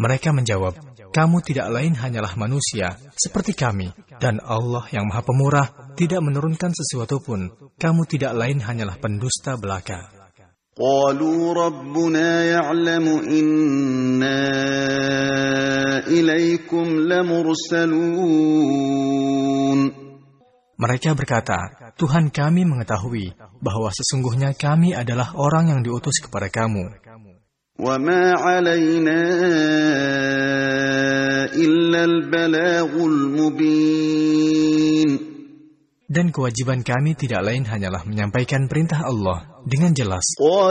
Mereka menjawab, kamu tidak lain hanyalah manusia, seperti kami. Dan Allah yang Maha Pemurah tidak menurunkan sesuatu pun. Kamu tidak lain hanyalah pendusta belaka. قالوا ربنا يعلم إنا إليكم لمرسلون. Mereka berkata, Tuhan kami mengetahui bahwa sesungguhnya kami adalah orang yang diutus kepada kamu. وما علينا إلا البلاغ المبين. Dan kewajiban kami tidak lain hanyalah menyampaikan perintah Allah dengan jelas.